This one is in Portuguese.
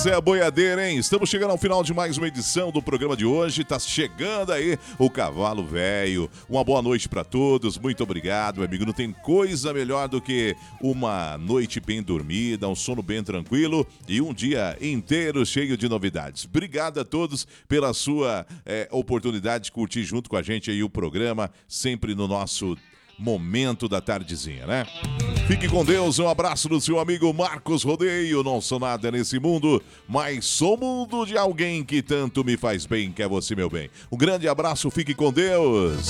Essa é a boiadeira, hein? Estamos chegando ao final de mais uma edição do programa de hoje. Tá chegando aí o Cavalo Velho. Uma boa noite para todos. Muito obrigado, meu amigo. Não tem coisa melhor do que uma noite bem dormida, um sono bem tranquilo e um dia inteiro cheio de novidades. Obrigado a todos pela sua oportunidade de curtir junto com a gente aí o programa, sempre no nosso momento da tardezinha, né? Fique com Deus, um abraço do seu amigo Marcos Rodeio. Não sou nada nesse mundo, mas sou mundo de alguém que tanto me faz bem, que é você, meu bem. Um grande abraço, fique com Deus.